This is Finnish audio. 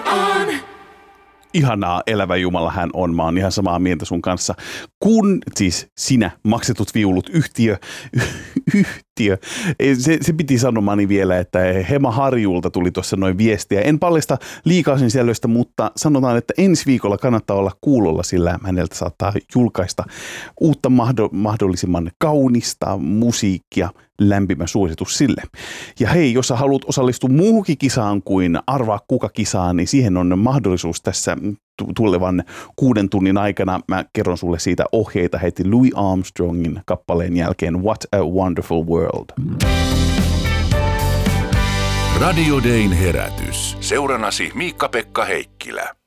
Ihanaa, elävä Jumala hän on. Mä oon ihan samaa mieltä sun kanssa. Kun siis sinä maksetut viulut yhtiö. Se piti sanomani vielä, että Hema Harjulta tuli tuossa noin viestiä. En paljasta liikaa sen sisällöstä, mutta sanotaan, että ensi viikolla kannattaa olla kuulolla, sillä häneltä saattaa julkaista uutta mahdollisimman kaunista musiikkia. Lämpimä suositus sille. Ja hei, jos sä haluat osallistua muuhunkin kisaan kuin Arvaa kuka kisaan, niin siihen on mahdollisuus tässä tulevan 6 tunnin aikana. Mä kerron sulle siitä ohjeita heti Louis Armstrongin kappaleen jälkeen What a Wonderful World. Radio Dayn herätys. Seuranasi Miikka-Pekka Heikkilä.